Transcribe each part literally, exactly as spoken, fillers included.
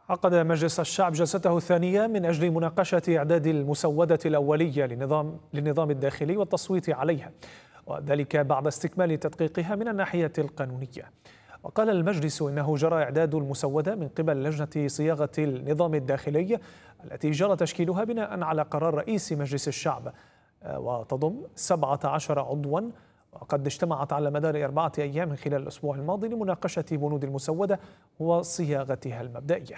عقد مجلس الشعب جلسته الثانية من أجل مناقشة إعداد المسودة الأولية لنظام للنظام الداخلي والتصويت عليها، وذلك بعد استكمال تدقيقها من الناحية القانونية. وقال المجلس إنه جرى إعداد المسودة من قبل لجنة صياغة النظام الداخلي التي جرى تشكيلها بناء على قرار رئيس مجلس الشعب، وتضم سبعة عشر عضوا، وقد اجتمعت على مدار أربعة أيام خلال الأسبوع الماضي لمناقشة بنود المسودة وصياغتها المبدئية.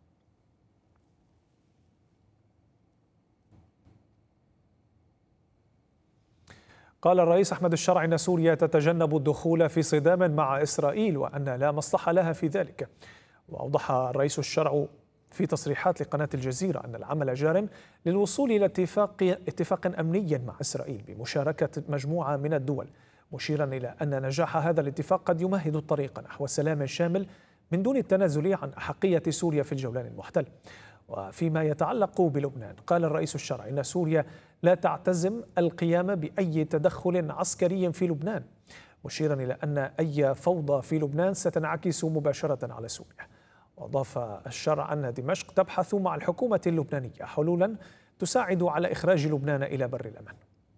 قال الرئيس أحمد الشرع إن سوريا تتجنب الدخول في صدام مع إسرائيل وأن لا مصلحة لها في ذلك. وأوضح الرئيس الشرع في تصريحات لقناة الجزيرة أن العمل جار للوصول إلى اتفاق اتفاق أمني مع إسرائيل بمشاركة مجموعة من الدول، مشيرا إلى أن نجاح هذا الاتفاق قد يمهد الطريق نحو سلام شامل من دون التنازل عن أحقية سوريا في الجولان المحتل. وفيما يتعلق بلبنان، قال الرئيس الشرعي إن سوريا لا تعتزم القيام بأي تدخل عسكري في لبنان، مشيرا إلى أن أي فوضى في لبنان ستنعكس مباشرة على سوريا. وأضاف الشرع أن دمشق تبحث مع الحكومة اللبنانية حلولا تساعد على إخراج لبنان إلى بر الأمان.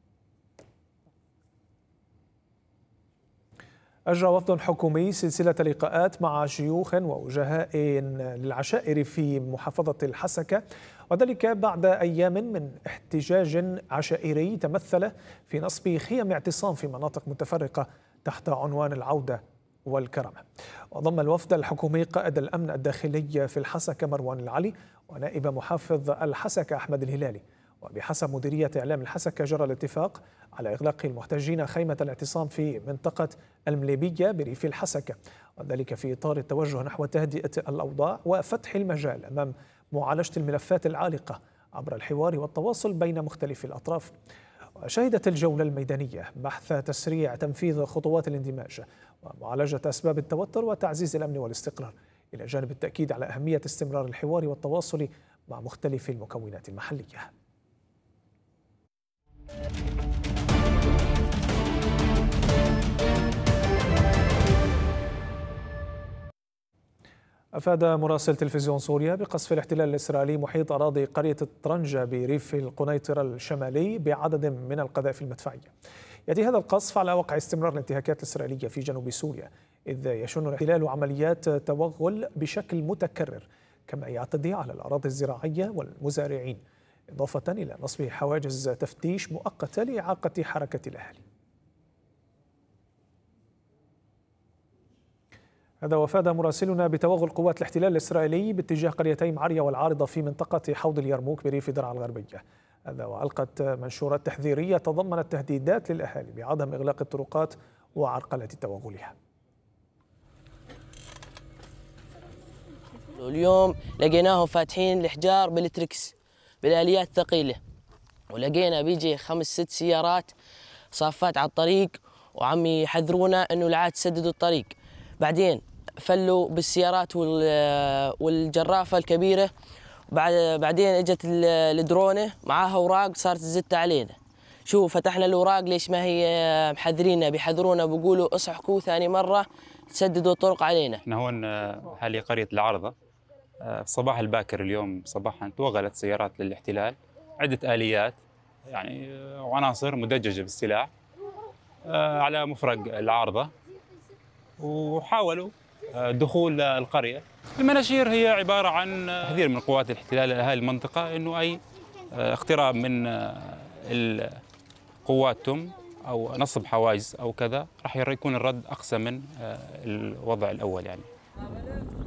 أجرى وفد حكومي سلسلة لقاءات مع شيوخ ووجهاء للعشائر في محافظة الحسكة، وذلك بعد أيام من احتجاج عشائري تمثل في نصب خيم اعتصام في مناطق متفرقة تحت عنوان العودة والكرامة. وضم الوفد الحكومي قائد الأمن الداخلي في الحسكة مروان العلي ونائب محافظ الحسكة أحمد الهلالي. وبحسب مديرية إعلام الحسكة جرى الاتفاق على إغلاق المحتجين خيمة الاعتصام في منطقة المليبية بريف الحسكة، وذلك في إطار التوجه نحو تهدئة الأوضاع وفتح المجال أمام معالجة الملفات العالقة عبر الحوار والتواصل بين مختلف الأطراف. وشهدت الجولة الميدانية بحث تسريع تنفيذ خطوات الاندماج ومعالجة أسباب التوتر وتعزيز الأمن والاستقرار، إلى جانب التأكيد على أهمية استمرار الحوار والتواصل مع مختلف المكونات المحلية. أفاد مراسل تلفزيون سوريا بقصف الاحتلال الإسرائيلي محيط أراضي قرية طرنجة بريف القنيطرة الشمالي بعدد من القذائف المدفعية. يأتي هذا القصف على وقع استمرار الانتهاكات الإسرائيلية في جنوب سوريا، إذ يشن الاحتلال عمليات توغل بشكل متكرر، كما يعتدي على الأراضي الزراعية والمزارعين، إضافة إلى نصب حواجز تفتيش مؤقتة لإعاقة حركة الأهالي. هذا وفاد مراسلنا بتوغل قوات الاحتلال الإسرائيلي باتجاه قريتي معرية والعارضة في منطقة حوض اليرموك بريف درعا الغربية. هذا وألقت منشورات تحذيرية تضمنت تهديدات للأهالي بعدم إغلاق الطرقات وعرقلة توغلها. اليوم لقيناهم فاتحين الإحجار بالتركس بالآليات الثقيلة، ولقينا بيجي خمس ست سيارات صافات على الطريق وعم يحذرونا انه لا عاد تسددوا الطريق. بعدين فلوا بالسيارات والجرافة الكبيرة، بعد بعدين اجت الدرونة معاها اوراق صارت تزت علينا. شو فتحنا الاوراق ليش ما هي محذرينا، بيحذرونا بيقولوا اصحكوا ثاني مرة تسددوا الطرق علينا. احنا هون حالي قرية العارضة. الصباح الباكر اليوم صباحا توغلت سيارات للاحتلال، عدة آليات يعني وعناصر مدججة بالسلاح على مفرق العارضة، وحاولوا دخول القرية. المناشير هي عبارة عن تحذير من قوات الاحتلال لأهالي المنطقة إنه أي اقتراب من قواتهم أو نصب حواجز أو كذا راح يكون الرد أقسى من الوضع الأول يعني.